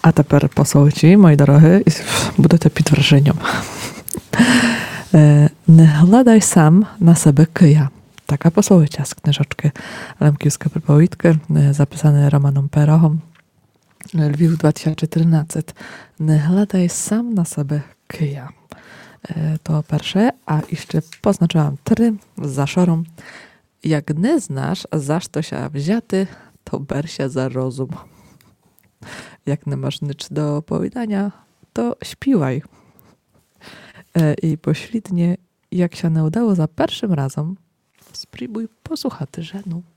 А тепер послухайте, мої дорогі, будете під враженням. Не гладай сам на себе кия. Taka posłowicia z książki Lemkiewskie przypowitki, zapisane Romanem Perochem. Lwiw 2014. Nie gladaj sam na sobie kija. To pierwsze, a jeszcze poznaczyłam 3 z zaszorą. Jak nie znasz, zaś to się wzięty, to ber się za rozum. Jak nie masz nic do opowiadania, to śpiewaj. I poświtnie, jak się nie udało za pierwszym razem, spróbuj posłuchać żenu.